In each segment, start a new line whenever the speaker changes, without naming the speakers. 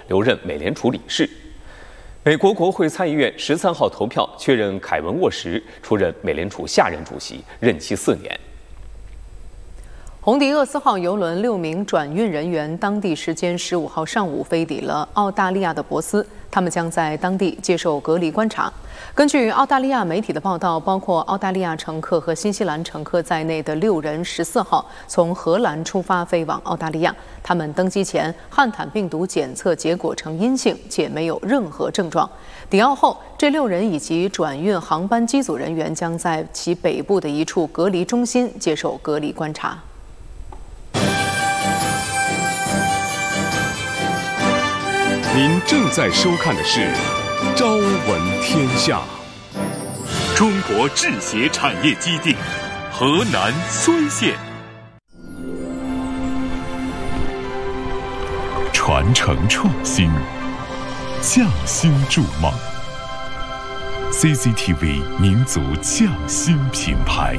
留任美联储理事。美国国会参议院13号投票确认凯文·沃什出任美联储下任主席，任期4年。
红迪厄斯号邮轮6名转运人员当地时间15号上午飞抵了澳大利亚的珀斯，他们将在当地接受隔离观察。根据澳大利亚媒体的报道，包括澳大利亚乘客和新西兰乘客在内的6人14号从荷兰出发飞往澳大利亚。他们登机前汉坦病毒检测结果呈阴性，且没有任何症状。抵澳后，这6人以及转运航班机组人员将在其北部的一处隔离中心接受隔离观察。
您正在收看的是《朝闻天下》。
中国制鞋产业基地，河南睢县。传承创新，匠心筑梦。CCTV 民族匠心品牌。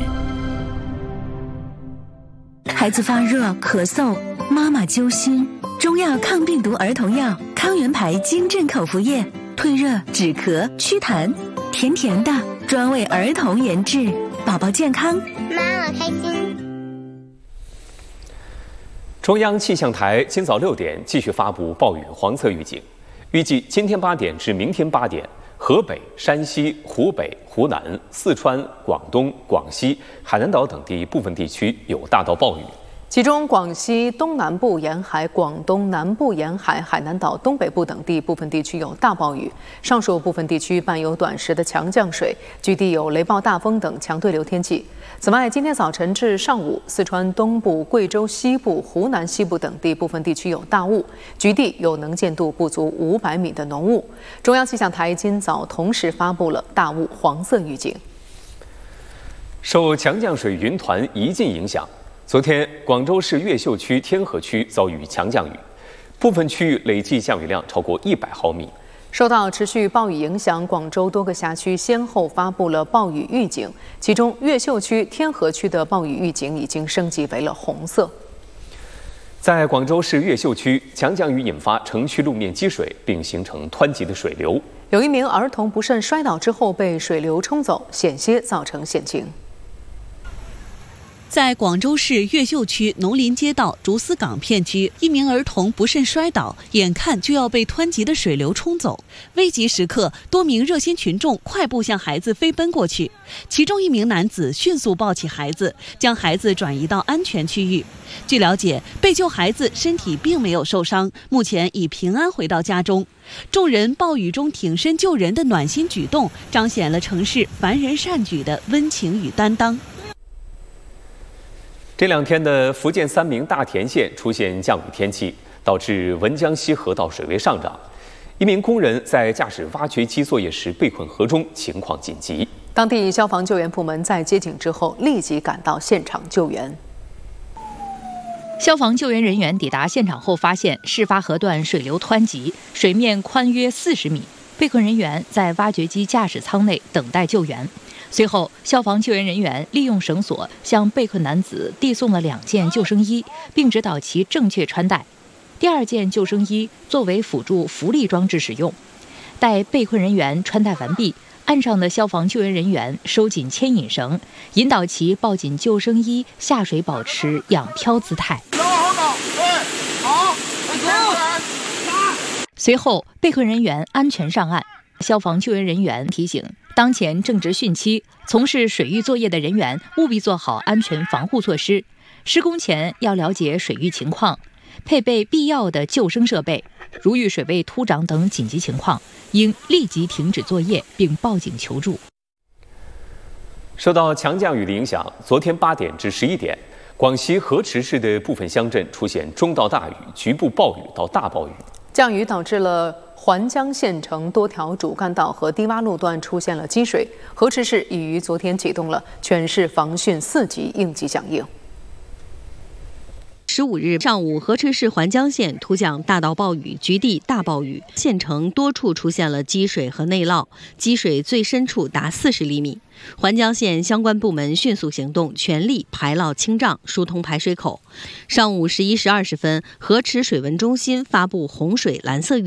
孩子发热、咳嗽，妈妈揪心。中药抗病毒儿童药康源牌金镇口服液，退热、止咳、祛痰，甜甜的，专为儿童研制，宝宝健康，
妈妈开心。
中央气象台今早6点继续发布暴雨黄色预警，预计今天8点至明天8点，河北、山西、湖北、湖南、四川、广东、广西、海南岛等地部分地区有大到暴雨。
其中，广西东南部沿海、广东南部沿海、海南岛东北部等地部分地区有大暴雨，上述部分地区伴有短时的强降水，局地有雷暴大风等强对流天气。此外，今天早晨至上午，四川东部、贵州西部、湖南西部等地部分地区有大雾，局地有能见度不足500米的浓雾。中央气象台今早同时发布了大雾黄色预警。
受强降水云团一进影响，昨天，广州市越秀区天河区遭遇强降雨，部分区域累计降雨量超过100毫米。
受到持续暴雨影响，广州多个辖区先后发布了暴雨预警，其中越秀区、天河区的暴雨预警已经升级为了红色。
在广州市越秀区，强降雨引发城区路面积水，并形成湍急的水流。
有一名儿童不慎摔倒之后被水流冲走，险些造成险情。
在广州市越秀区农林街道竹丝港片区，一名儿童不慎摔倒，眼看就要被湍急的水流冲走。危急时刻，多名热心群众快步向孩子飞奔过去，其中一名男子迅速抱起孩子，将孩子转移到安全区域。据了解，被救孩子身体并没有受伤，目前已平安回到家中。众人暴雨中挺身救人的暖心举动，彰显了城市凡人善举的温情与担当。
这2天的福建3明大田县出现降雨天气，导致文江西河道水位上涨。一名工人在驾驶挖掘机作业时被困河中，情况紧急。
当地消防救援部门在接警之后立即赶到现场救援。
消防救援人员抵达现场后发现，事发河段水流湍急，水面宽约40米。被困人员在挖掘机驾驶舱内等待救援。随后，消防救援人员利用绳索向被困男子递送了2件救生衣，并指导其正确穿戴。第2件救生衣作为辅助浮力装置使用。待被困人员穿戴完毕，岸上的消防救援人员收紧牵引绳，引导其抱紧救生衣下水，保持仰漂姿态。随后，被困人员安全上岸。消防救援人员提醒，当前正值汛期，从事水域作业的人员务必做好安全防护措施。施工前要了解水域情况，配备必要的救生设备。如遇水位突涨等紧急情况，应立即停止作业并报警求助。
受到强降雨的影响，昨天8点至11点，广西河池市的部分乡镇出现中到大雨、局部暴雨到大暴雨。
降雨导致了环江县城多条主干道和低洼路段出现了积水，河池市已于昨天启动了全市防汛4级应急响应。
15日上午，河池市环江县突降大到暴雨，局地大暴雨，县城多处出现了积水和内涝，积水最深处达40厘米。环江县相关部门迅速行动，全力排涝清障，疏通排水口。上午11时20分，河池水文中心发布洪水蓝色预